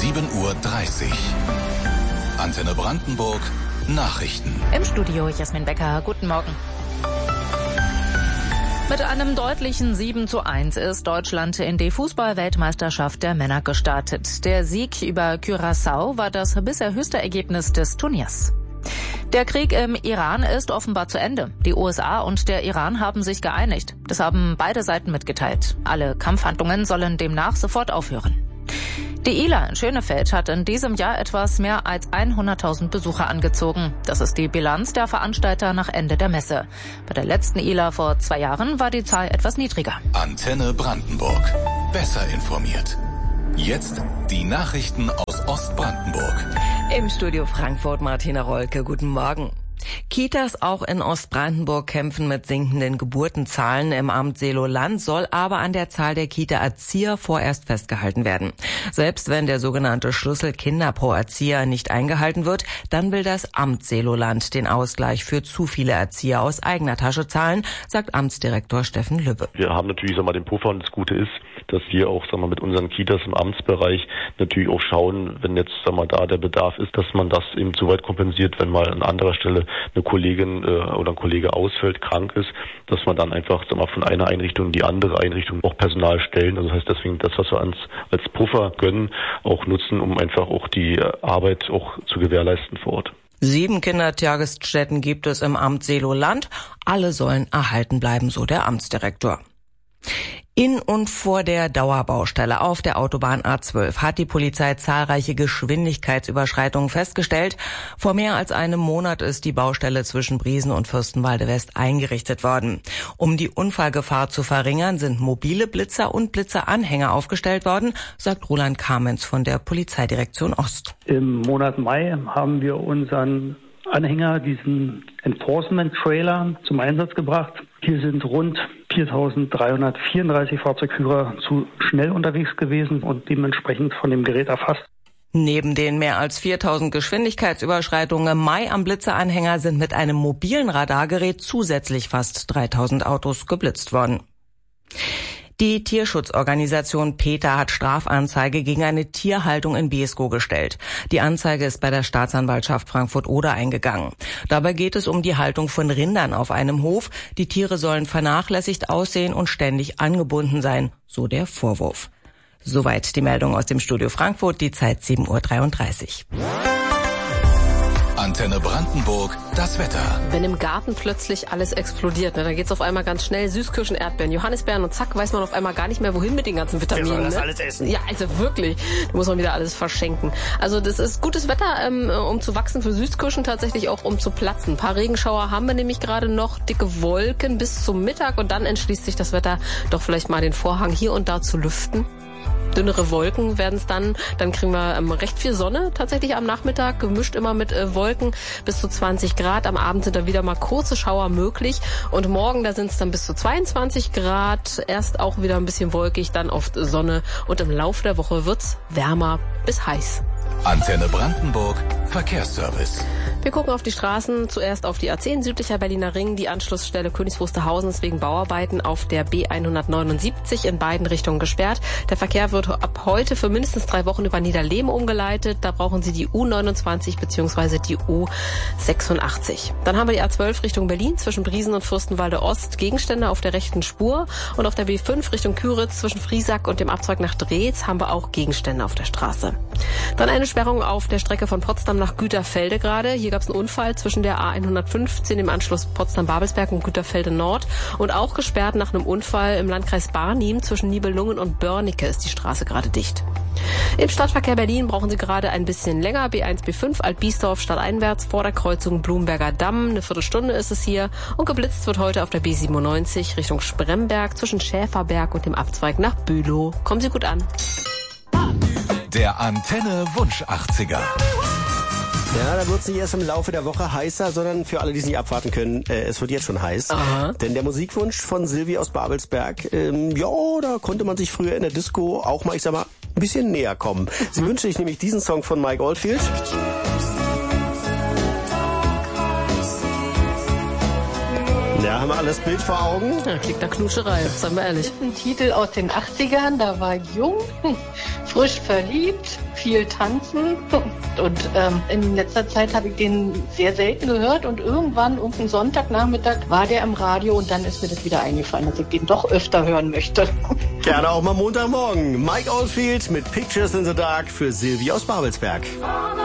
7:30 Uhr. Antenne Brandenburg, Nachrichten. Im Studio Jasmin Becker, guten Morgen. Mit einem deutlichen 7:1 ist Deutschland in die Fußball-Weltmeisterschaft der Männer gestartet. Der Sieg über Curaçao war das bisher höchste Ergebnis des Turniers. Der Krieg im Iran ist offenbar zu Ende. Die USA und der Iran haben sich geeinigt. Das haben beide Seiten mitgeteilt. Alle Kampfhandlungen sollen demnach sofort aufhören. Die ILA in Schönefeld hat in diesem Jahr etwas mehr als 100.000 Besucher angezogen. Das ist die Bilanz der Veranstalter nach Ende der Messe. Bei der letzten ILA vor 2 Jahren war die Zahl etwas niedriger. Antenne Brandenburg. Besser informiert. Jetzt die Nachrichten aus Ostbrandenburg. Im Studio Frankfurt Martina Rolke, guten Morgen. Kitas auch in Ostbrandenburg kämpfen mit sinkenden Geburtenzahlen. Im Amt Seelow-Land soll aber an der Zahl der Kita-Erzieher vorerst festgehalten werden. Selbst wenn der sogenannte Schlüssel Kinder pro Erzieher nicht eingehalten wird, dann will das Amt Seelow-Land den Ausgleich für zu viele Erzieher aus eigener Tasche zahlen, sagt Amtsdirektor Steffen Lübbe. Wir haben natürlich den Puffer, und das Gute ist, dass wir auch mit unseren Kitas im Amtsbereich natürlich auch schauen, wenn jetzt da der Bedarf ist, dass man das eben so weit kompensiert, wenn mal an anderer Stelle eine Kollegin oder ein Kollege ausfällt, krank ist, dass man dann einfach von einer Einrichtung in die andere Einrichtung auch Personal stellen. Also das heißt deswegen das, was wir als Puffer gönnen, auch nutzen, um einfach auch die Arbeit auch zu gewährleisten vor Ort. 7 Kindertagesstätten gibt es im Amt Seelow-Land. Alle sollen erhalten bleiben, so der Amtsdirektor. In und vor der Dauerbaustelle auf der Autobahn A12 hat die Polizei zahlreiche Geschwindigkeitsüberschreitungen festgestellt. Vor mehr als einem Monat ist die Baustelle zwischen Briesen und Fürstenwalde West eingerichtet worden. Um die Unfallgefahr zu verringern, sind mobile Blitzer und Blitzeranhänger aufgestellt worden, sagt Roland Kamenz von der Polizeidirektion Ost. Im Monat Mai haben wir unseren Anhänger, diesen Enforcement-Trailer, zum Einsatz gebracht. Hier sind rund 4.334 Fahrzeugführer zu schnell unterwegs gewesen und dementsprechend von dem Gerät erfasst. Neben den mehr als 4.000 Geschwindigkeitsüberschreitungen im Mai am Blitzeranhänger sind mit einem mobilen Radargerät zusätzlich fast 3.000 Autos geblitzt worden. Die Tierschutzorganisation PETA hat Strafanzeige gegen eine Tierhaltung in Beeskow gestellt. Die Anzeige ist bei der Staatsanwaltschaft Frankfurt-Oder eingegangen. Dabei geht es um die Haltung von Rindern auf einem Hof. Die Tiere sollen vernachlässigt aussehen und ständig angebunden sein, so der Vorwurf. Soweit die Meldung aus dem Studio Frankfurt, die Zeit 7:33 Uhr. Antenne Brandenburg, das Wetter. Wenn im Garten plötzlich alles explodiert, dann geht's auf einmal ganz schnell. Süßkirschen, Erdbeeren, Johannisbeeren und zack, weiß man auf einmal gar nicht mehr, wohin mit den ganzen Vitaminen. Wer soll das alles essen? Ja, also wirklich. Da muss man wieder alles verschenken. Also das ist gutes Wetter, um zu wachsen, für Süßkirschen tatsächlich auch, um zu platzen. Ein paar Regenschauer haben wir nämlich gerade noch, dicke Wolken bis zum Mittag und dann entschließt sich das Wetter doch vielleicht mal den Vorhang hier und da zu lüften. Dünnere Wolken werden es dann kriegen wir recht viel Sonne tatsächlich am Nachmittag, gemischt immer mit Wolken bis zu 20 Grad. Am Abend sind da wieder mal kurze Schauer möglich und morgen, da sind es dann bis zu 22 Grad. Erst auch wieder ein bisschen wolkig, dann oft Sonne und im Laufe der Woche wird's wärmer bis heiß. Antenne Brandenburg, Verkehrsservice. Wir gucken auf die Straßen, zuerst auf die A10 südlicher Berliner Ring, die Anschlussstelle Königs Wusterhausen ist wegen Bauarbeiten auf der B179 in beiden Richtungen gesperrt. Der Verkehr wird ab heute für mindestens 3 Wochen über Niederlehm umgeleitet. Da brauchen Sie die U29 bzw. die U86. Dann haben wir die A12 Richtung Berlin zwischen Briesen und Fürstenwalde Ost, Gegenstände auf der rechten Spur. Und auf der B5 Richtung Küritz zwischen Friesack und dem Abzweig nach Dreetz haben wir auch Gegenstände auf der Straße. Dann eine Sperrung auf der Strecke von Potsdam nach Güterfelde gerade. Hier gab es einen Unfall zwischen der A115 im Anschluss Potsdam-Babelsberg und Güterfelde Nord. Und auch gesperrt nach einem Unfall im Landkreis Barnim zwischen Nibelungen und Börnike ist die Straße gerade dicht. Im Stadtverkehr Berlin brauchen Sie gerade ein bisschen länger. B1, B5, Altbiesdorf stadteinwärts vor der Kreuzung Blumberger Damm. Eine Viertelstunde ist es hier. Und geblitzt wird heute auf der B97 Richtung Spremberg zwischen Schäferberg und dem Abzweig nach Bülow. Kommen Sie gut an. Der Antenne Wunsch 80er. Ja, da wird es nicht erst im Laufe der Woche heißer, sondern für alle, die es nicht abwarten können, es wird jetzt schon heiß. Aha. Denn der Musikwunsch von Silvi aus Babelsberg, da konnte man sich früher in der Disco auch mal, ein bisschen näher kommen. Sie wünscht sich nämlich diesen Song von Mike Oldfield. Ja, haben wir alles Bild vor Augen? Ja, klingt nach Knuscherei, seien wir ehrlich. Ein Titel aus den 80ern, da war jung, frisch verliebt, viel tanzen und in letzter Zeit habe ich den sehr selten gehört und irgendeinen Sonntagnachmittag war der im Radio und dann ist mir das wieder eingefallen, dass ich den doch öfter hören möchte. Gerne auch mal Montagmorgen. Mike Oldfield mit Pictures in the Dark für Silvi aus Babelsberg.